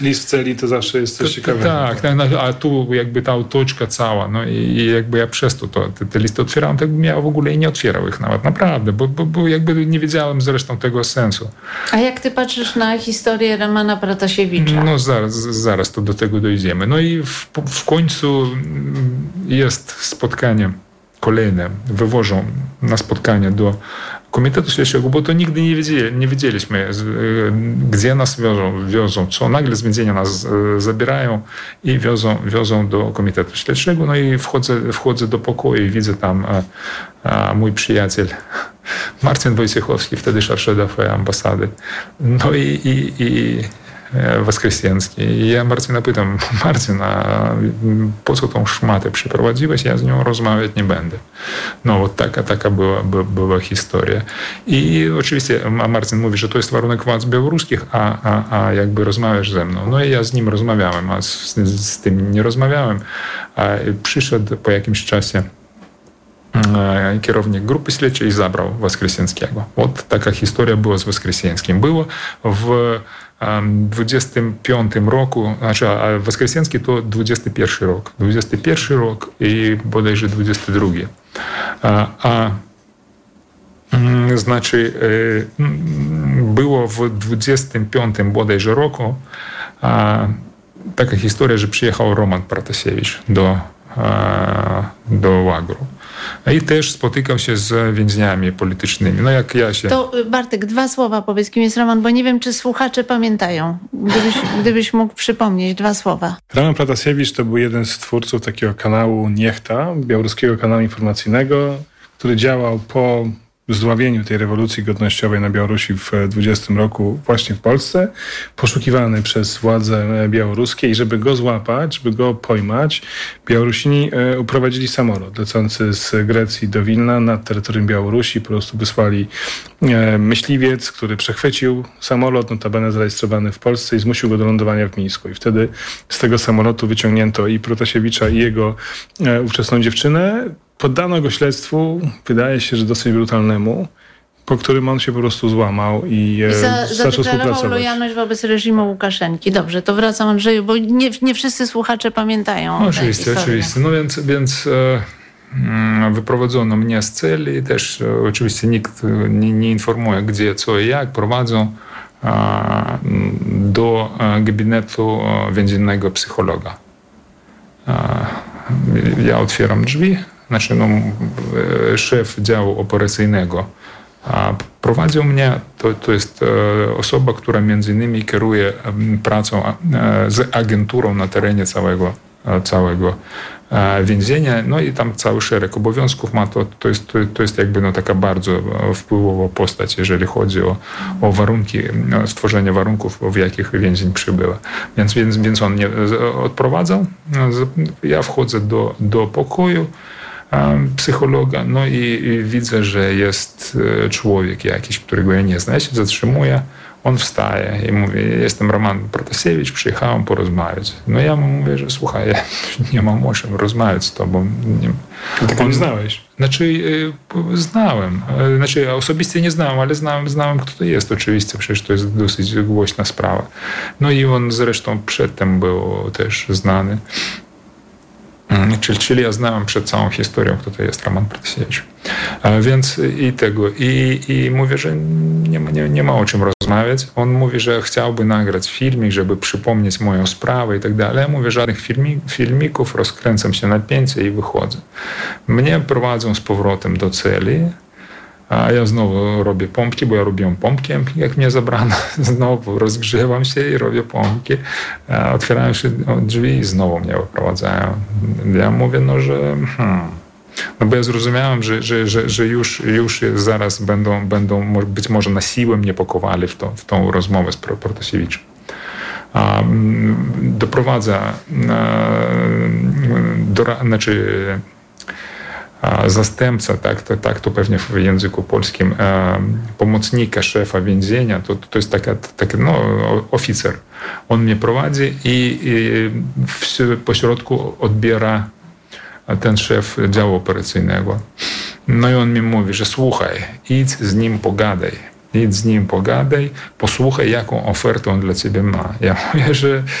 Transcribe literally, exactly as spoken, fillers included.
list w celi to zawsze jest coś ciekawego. Tak, tak, a tu jakby ta otoczka cała, no i, i jakby ja przez to, to te, te listy otwierałem, tak bym ja w ogóle i nie otwierał ich nawet, naprawdę, bo, bo, bo jakby nie wiedziałem zresztą tego sensu. A jak ty patrzysz na historię Romana Protasiewicza? No zaraz, zaraz to do tego dojdziemy. No i w, w końcu jest spotkanie kolejne, wywożą na spotkanie do Komitetu Śledczego, bo to nigdy nie, wiedzieli, nie wiedzieliśmy, gdzie nas wiozą, wiozą, co nagle z więzienia nas zabierają i wiozą, wiozą do Komitetu Śledczego. No i wchodzę, wchodzę do pokoju i widzę tam a, a mój przyjaciel Marcin Wojciechowski, wtedy szef ambasady. No i, i, i Woskresieński. I ja Marcina pytam, Marcin, a po co tą szmatę przyprowadziłeś? Ja z nią rozmawiać nie będę. No, вот taka, taka była, by, była historia. I oczywiście Marcin mówi, że to jest warunek władz białoruskich, a, a, a jakby rozmawiasz ze mną. No i ja z nim rozmawiałem, a z, z tym nie rozmawiałem. A przyszedł po jakimś czasie kierownik grupy śledczej i zabrał Woskresieńskiego. Вот taka historia była z Woskresieńskim. Było w dwudziestym piątym roku, znaczy a Woskresieński to dwudziesty pierwszy rok. dwudziesty pierwszy rok i bodajże dwudziesty drugi. A, a znaczy było w dwudziestym piątym bodajże roku a, taka historia, że przyjechał Roman Protasiewicz do, a, do Łagru. I też spotykał się z więźniami politycznymi. No jak ja się... To Bartek, dwa słowa powiedz, kim jest Roman, bo nie wiem, czy słuchacze pamiętają. Gdybyś, gdybyś mógł przypomnieć dwa słowa. Roman Protasiewicz to był jeden z twórców takiego kanału Niechta, białoruskiego kanału informacyjnego, który działał po zdławieniu tej rewolucji godnościowej na Białorusi w dwudziestym roku właśnie w Polsce, poszukiwany przez władze białoruskie i żeby go złapać, żeby go pojmać, Białorusini uprowadzili samolot lecący z Grecji do Wilna nad terytorium Białorusi. Po prostu wysłali myśliwiec, który przechwycił samolot, notabene zarejestrowany w Polsce i zmusił go do lądowania w Mińsku. I wtedy z tego samolotu wyciągnięto i Protasiewicza, i jego ówczesną dziewczynę. Poddano go śledztwu, wydaje się, że dosyć brutalnemu, po którym on się po prostu złamał i, I za, zaczął współpracować. lojalność wobec reżimu Łukaszenki. Dobrze, to wracam, Andrzeju, bo nie, nie wszyscy słuchacze pamiętają. No, oczywiście, oczywiście. No więc, więc e, wyprowadzono mnie z celi i też e, oczywiście nikt nie, nie informuje, gdzie, co i jak. Prowadzą e, do gabinetu więziennego psychologa. E, ja otwieram drzwi. Znaczy, no, szef działu operacyjnego prowadził mnie. To, to jest osoba, która między innymi kieruje pracą z agenturą na terenie całego, całego więzienia. No i tam cały szereg obowiązków ma. To, to, jest, to jest jakby no, taka bardzo wpływowa postać, jeżeli chodzi o, o warunki, stworzenie warunków, w jakich więzień przybyła. Więc, więc, więc on mnie odprowadzał. Ja wchodzę do, do pokoju psychologa, no i, i widzę, że jest człowiek jakiś, którego ja nie znam. Ja się zatrzymuję, on wstaje i mówi, jestem Roman Protasiewicz, przyjechałem porozmawiać. No ja mu mówię, że słuchaj, ja nie mam o czym rozmawiać z tobą. Nie, Tylko nie znałeś? Znaczy, znałem. Znaczy, osobiście nie znałem, ale znałem, znałem, kto to jest oczywiście, przecież to jest dosyć głośna sprawa. No i on zresztą przedtem był też znany. Czyli, czyli ja znałem przed całą historią, kto to jest Roman Protasiewicz. Więc i tego. I, i mówię, że nie ma, nie, nie ma o czym rozmawiać. On mówi, że chciałby nagrać filmik, żeby przypomnieć moją sprawę i tak dalej. Ja mówię, żadnych filmi, filmików, rozkręcam się napięcie i wychodzę. Mnie prowadzą z powrotem do celi. A ja znowu robię pompki, bo ja robiłem pompki, jak mnie zabrano. Znowu rozgrzewam się i robię pompki. Otwierają się drzwi i znowu mnie wyprowadzają. Ja mówię, no, że... Hmm. No bo ja zrozumiałem, że, że, że, że już, już zaraz będą, będą być może na siłę mnie pakowali w, to, w tą rozmowę z Protasiewiczem. A doprowadza do... Znaczy, zastępca, tak to, tak to pewnie w języku polskim, e, pomocnika szefa więzienia, to, to jest taka, taki no, oficer. On mnie prowadzi i, i w pośrodku odbiera ten szef działu operacyjnego. No i on mi mówi, że słuchaj, idź z nim pogadaj. idź z nim, pogadaj, posłuchaj, jaką ofertę on dla ciebie ma. Ja mówię, że